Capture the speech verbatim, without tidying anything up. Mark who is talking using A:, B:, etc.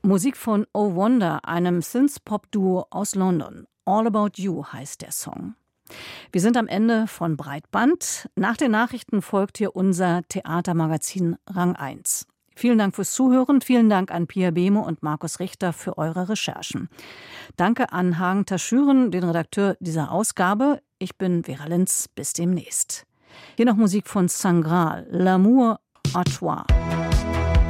A: Musik von Oh Wonder, einem Synth-Pop-Duo aus London. All About You heißt der Song. Wir sind am Ende von Breitband. Nach den Nachrichten folgt hier unser Theatermagazin Rang eins. Vielen Dank fürs Zuhören. Vielen Dank an Pia Behme und Markus Richter für eure Recherchen. Danke an Hagen Taschüren, den Redakteur dieser Ausgabe. Ich bin Vera Linz. Bis demnächst. Hier noch Musik von Sangral, L'amour à toi.